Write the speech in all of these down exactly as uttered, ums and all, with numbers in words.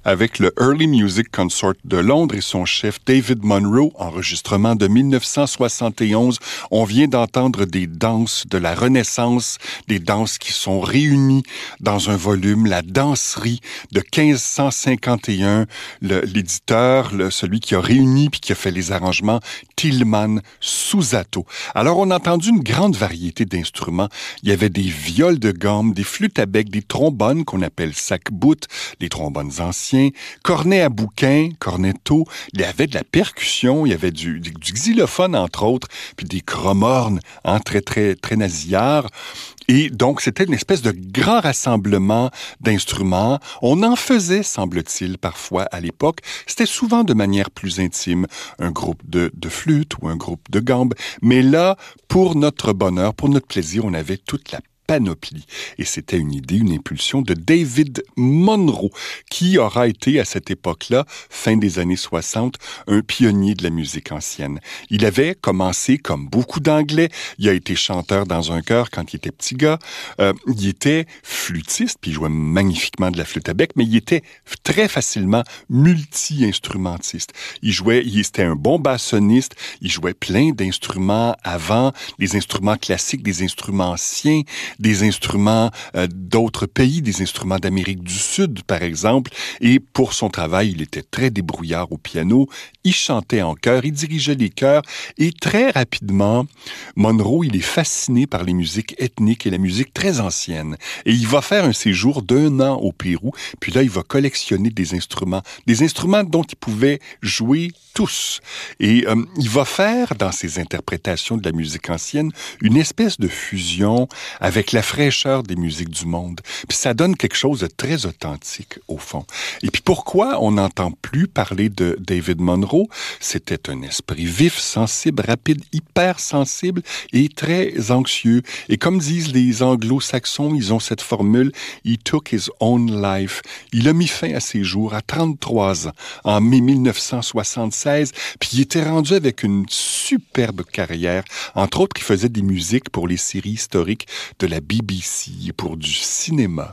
avec le Early Music Consort de Londres et son chef David Monroe, enregistrement de mille neuf cent soixante et onze. On vient d'entendre des danses de la Renaissance, des danses qui sont réunies dans un volume, la danserie de quinze cent cinquante et un. Le, l'éditeur, le, celui qui a réuni puis qui a fait les arrangements, Tilman Susato. Alors, on a entendu une grande variété d'instruments. Il y avait des viols de gamme, des flûtes à bec, des trombones qu'on appelle sac-bout, les trombones anciens, cornet à bouquin, cornetto, il y avait de la percussion, il y avait du, du, du xylophone, entre autres, puis des chromornes, hein, très, très, très nasillards. Et donc, c'était une espèce de grand rassemblement d'instruments. On en faisait, semble-t-il, parfois à l'époque. C'était souvent de manière plus intime, un groupe de, de flûte ou un groupe de gambes. Mais là, pour notre bonheur, pour notre plaisir, on avait toute la panoplie. Et c'était une idée, une impulsion de David Monroe, qui aura été à cette époque-là, fin des années soixante, un pionnier de la musique ancienne. Il avait commencé comme beaucoup d'Anglais. Il a été chanteur dans un chœur quand il était petit gars. Euh, il était flûtiste, puis il jouait magnifiquement de la flûte à bec, mais il était très facilement multi-instrumentiste. Il jouait, il était un bon bassoniste, il jouait plein d'instruments avant, des instruments classiques, des instruments anciens, des instruments euh, d'autres pays, des instruments d'Amérique du Sud, par exemple. Et pour son travail, il était très débrouillard au piano. Il chantait en chœur, il dirigeait les chœurs. Et très rapidement, Monroe, il est fasciné par les musiques ethniques et la musique très ancienne. Et il va faire un séjour d'un an au Pérou. Puis là, il va collectionner des instruments, des instruments dont il pouvait jouer tous. Et euh, il va faire, dans ses interprétations de la musique ancienne, une espèce de fusion avec la fraîcheur des musiques du monde. Puis ça donne quelque chose de très authentique, au fond. Et puis pourquoi on n'entend plus parler de David Monroe? C'était un esprit vif, sensible, rapide, hyper sensible et très anxieux. Et comme disent les anglo-saxons, ils ont cette formule « He took his own life ». Il a mis fin à ses jours à trente-trois ans, en mai mille neuf cent soixante-seize, puis il était rendu avec une superbe carrière. Entre autres, il faisait des musiques pour les séries historiques de la B B C et pour du cinéma.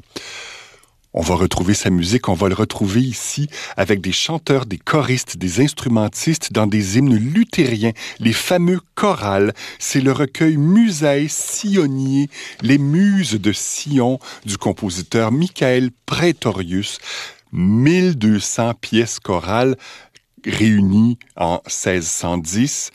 On va retrouver sa musique, on va le retrouver ici avec des chanteurs, des choristes, des instrumentistes dans des hymnes luthériens, les fameux chorales. C'est le recueil Musae Sionnier, les muses de Sion du compositeur Michael Praetorius. mille deux cents pièces chorales réunies en seize cent dix.